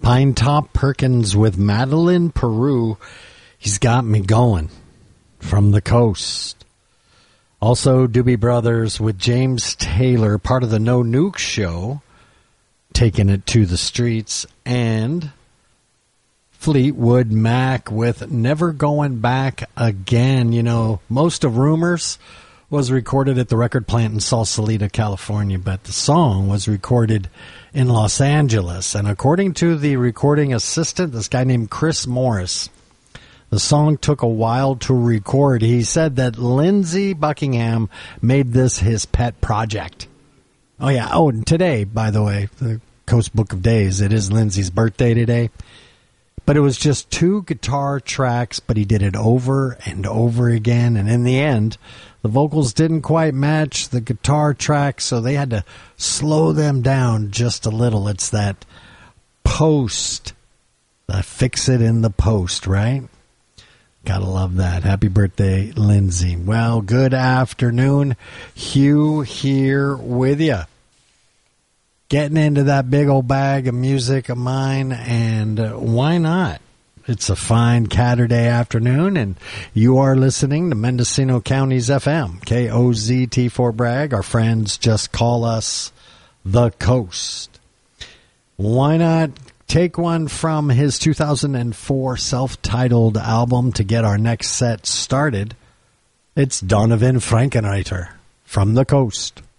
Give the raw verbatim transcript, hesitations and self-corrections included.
Pine Top Perkins with Madeline Peru. He's got me going from the coast. Also, Doobie Brothers with James Taylor, part of the No Nuke show, taking it to the streets. And Fleetwood Mac with Never Going Back Again. You know, most of Rumors was recorded at the record plant in Sausalito, California, but the song was recorded in Los Angeles. And according to the recording assistant, this guy named Chris Morris, the song took a while to record. He said that Lindsey Buckingham made this his pet project. Oh, yeah. Oh, and today, by the way, the Coast Book of Days, it is Lindsey's birthday today. But it was just two guitar tracks, but he did it over and over again. And in the end, the vocals didn't quite match the guitar tracks, so they had to slow them down just a little. It's that post, the fix it in the post, right? Gotta love that. Happy birthday, Lindsey. Well, good afternoon. Hugh here with you. Getting into that big old bag of music of mine, and uh, why not? It's a fine Saturday afternoon, and you are listening to Mendocino County's F M, K O Z T four Bragg. Our friends just call us The Coast. Why not take one from his two thousand four self-titled album to get our next set started? It's Donovan Frankenreiter from The Coast.